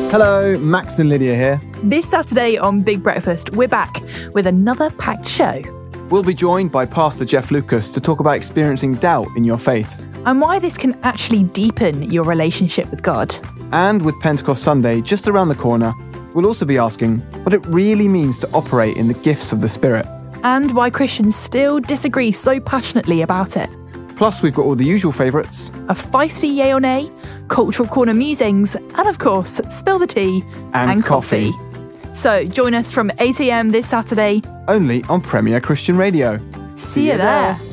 Hello, Max and Lydia here. This Saturday on Big Breakfast, we're back with another packed show. We'll be joined by Pastor Jeff Lucas to talk about experiencing doubt in your faith. And why this can actually deepen your relationship with God. And with Pentecost Sunday just around the corner, we'll also be asking what it really means to operate in the gifts of the Spirit. And why Christians still disagree so passionately about it. Plus, we've got all the usual favourites. A feisty yay or nay, cultural corner musings, and of course, spill the tea And coffee. So join us from 8 a.m. this Saturday. Only on Premier Christian Radio. See you there.